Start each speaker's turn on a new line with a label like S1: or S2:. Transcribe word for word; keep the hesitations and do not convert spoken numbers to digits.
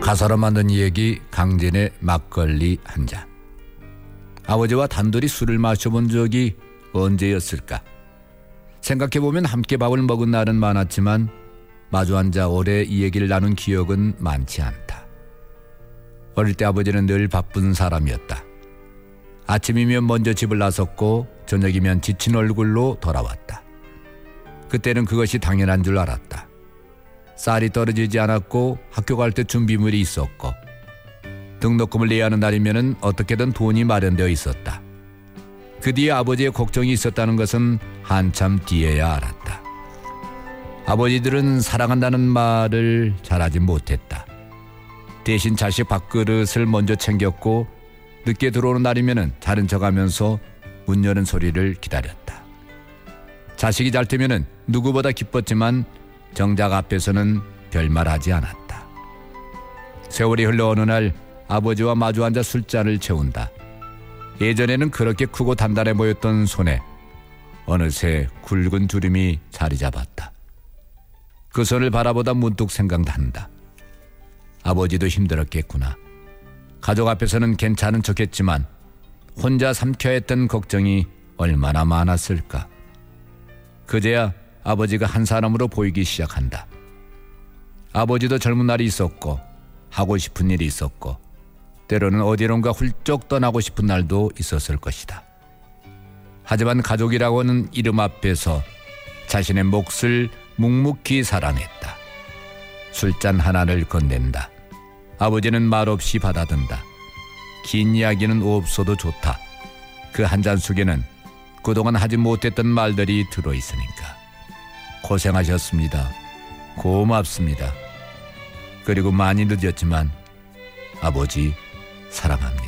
S1: 가사로 만든 이야기 강진의 막걸리 한 잔. 아버지와 단둘이 술을 마셔본 적이 언제였을까? 생각해보면 함께 밥을 먹은 날은 많았지만 마주 앉아 오래 이 얘기를 나눈 기억은 많지 않다. 어릴 때 아버지는 늘 바쁜 사람이었다. 아침이면 먼저 집을 나섰고 저녁이면 지친 얼굴로 돌아왔다. 그때는 그것이 당연한 줄 알았다. 쌀이 떨어지지 않았고 학교 갈 때 준비물이 있었고 등록금을 내야 하는 날이면 어떻게든 돈이 마련되어 있었다. 그 뒤에 아버지의 걱정이 있었다는 것은 한참 뒤에야 알았다. 아버지들은 사랑한다는 말을 잘하지 못했다. 대신 자식 밥그릇을 먼저 챙겼고 늦게 들어오는 날이면 자른 척하면서 문 여는 소리를 기다렸다. 자식이 잘 되면 누구보다 기뻤지만 정작 앞에서는 별말하지 않았다. 세월이 흘러 어느 날 아버지와 마주 앉아 술잔을 채운다. 예전에는 그렇게 크고 단단해 보였던 손에 어느새 굵은 주름이 자리 잡았다. 그 손을 바라보다 문득 생각난다. 아버지도 힘들었겠구나. 가족 앞에서는 괜찮은 척했지만 혼자 삼켜야 했던 걱정이 얼마나 많았을까. 그제야 아버지가 한 사람으로 보이기 시작한다. 아버지도 젊은 날이 있었고 하고 싶은 일이 있었고 때로는 어디론가 훌쩍 떠나고 싶은 날도 있었을 것이다. 하지만 가족이라고 하는 이름 앞에서 자신의 몫을 묵묵히 살아냈다. 술잔 하나를 건넨다. 아버지는 말없이 받아든다. 긴 이야기는 없어도 좋다. 그 한 잔 속에는 그동안 하지 못했던 말들이 들어있으니까. 고생하셨습니다. 고맙습니다. 그리고 많이 늦었지만 아버지 사랑합니다.